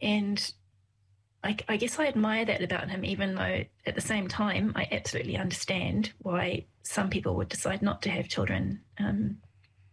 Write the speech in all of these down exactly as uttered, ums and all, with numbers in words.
and I, I guess I admire that about him, even though at the same time I absolutely understand why some people would decide not to have children. Um,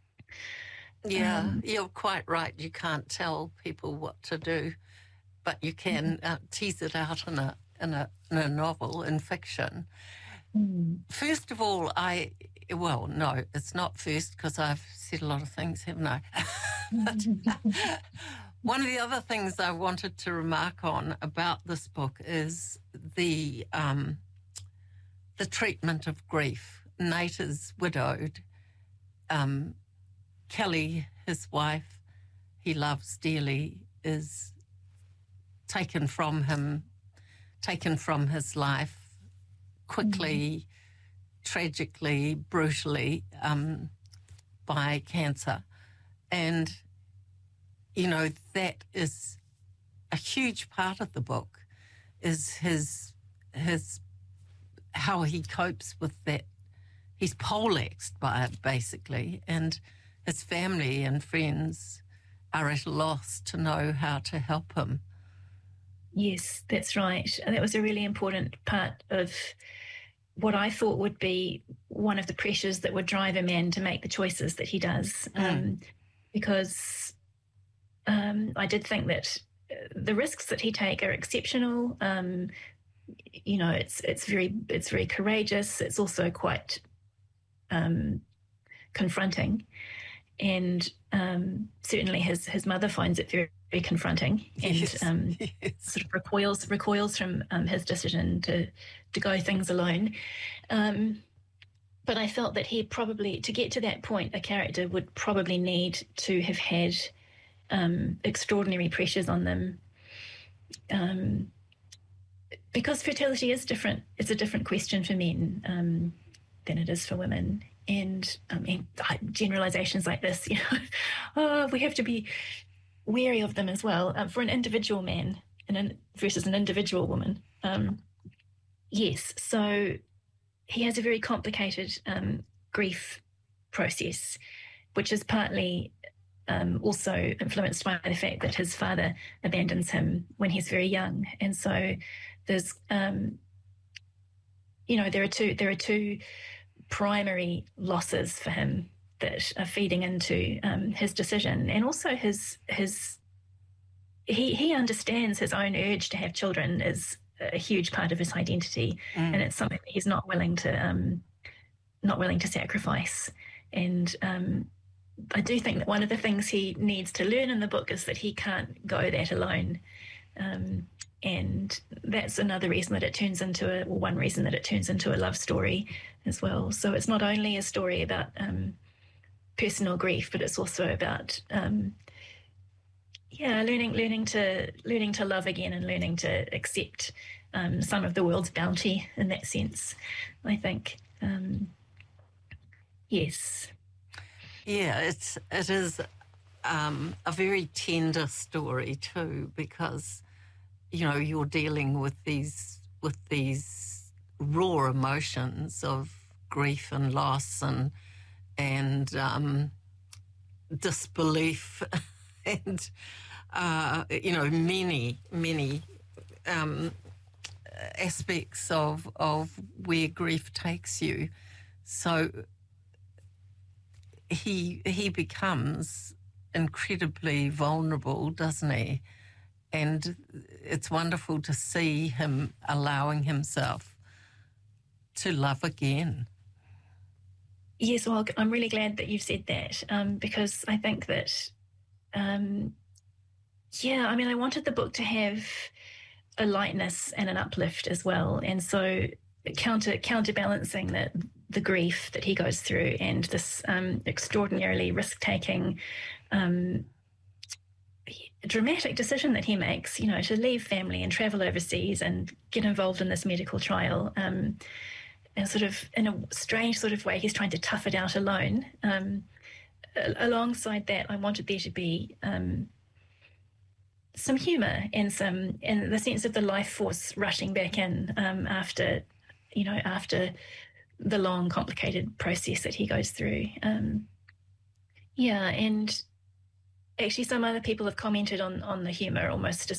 Yeah, um, you're quite right. You can't tell people what to do, but you can uh, tease it out in a in a in a novel, in fiction. mm, First of all, I well, no, it's not first because I've said a lot of things, haven't I? But one of the other things I wanted to remark on about this book is the um, the treatment of grief. Nate is widowed. Um, Kelly, his wife, he loves dearly, is taken from him, taken from his life quickly, mm. tragically, brutally um, by cancer. And, you know, that is a huge part of the book, is his, his, how he copes with that. He's poleaxed by it, basically, and his family and friends are at a loss to know how to help him. Yes, that's right. And that was a really important part of what I thought would be one of the pressures that would drive a man to make the choices that he does. Mm. Um, because um, I did think that the risks that he take are exceptional. Um, you know, it's it's very it's very courageous. It's also quite um, confronting, and um, certainly his his mother finds it very, very confronting, and yes. Um, yes. sort of recoils recoils from um, his decision to to go things alone. Um, but I felt that he probably, to get to that point, a character would probably need to have had um, extraordinary pressures on them. Um, because fertility is different. It's a different question for men um, than it is for women. And I mean, generalizations like this, you know, oh, we have to be wary of them as well. Um, for an individual man and an, versus an individual woman, um, yes. So he has a very complicated um, grief process, which is partly um, also influenced by the fact that his father abandons him when he's very young, and so there's, um, you know, there are two there are two primary losses for him that are feeding into um, his decision, and also his his he he understands his own urge to have children is a huge part of his identity, mm. and it's something that he's not willing to um, not willing to sacrifice. And um, I do think that one of the things he needs to learn in the book is that he can't go that alone. Um, and that's another reason that it turns into a, well, one reason that it turns into a love story as well. So it's not only a story about um, personal grief, but it's also about, um, yeah, learning, learning to, learning to love again and learning to accept um, some of the world's bounty in that sense, I think. Um, yes. Yeah, it's, it is um, a very tender story too, because you know, you're dealing with these with these raw emotions of grief and loss and and um, disbelief and uh, you know many many um, aspects of of where grief takes you. So he he becomes incredibly vulnerable, doesn't he? And it's wonderful to see him allowing himself to love again. Yes, well, I'm really glad that you've said that um, because I think that, um, yeah, I mean, I wanted the book to have a lightness and an uplift as well. And so counter counterbalancing the, the grief that he goes through and this um, extraordinarily risk-taking um dramatic decision that he makes, you know, to leave family and travel overseas and get involved in this medical trial. Um, and sort of, in a strange sort of way, he's trying to tough it out alone. Um, alongside that, I wanted there to be um, some humour and some, and the sense of the life force rushing back in um, after, you know, after the long, complicated process that he goes through. Um, yeah, and actually, some other people have commented on, on the humour almost